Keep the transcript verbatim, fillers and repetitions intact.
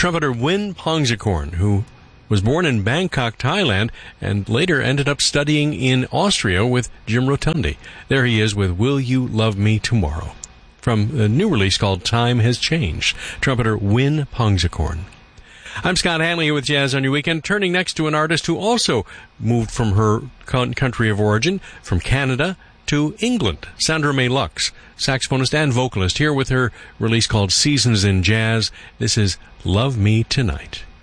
trumpeter Win Pongsakorn, who was born in Bangkok, Thailand, and later ended up studying in Austria with Jim Rotundi. There he is with Will You Love Me Tomorrow, from a new release called Time Has Changed. Trumpeter Win Pongsakorn. I'm Scott Hanley here with Jazz on Your Weekend, turning next to an artist who also moved from her country of origin, from Canada to England. Sandra May Lux, saxophonist and vocalist, here with her release called Seasons in Jazz. This is Love Me Tonight.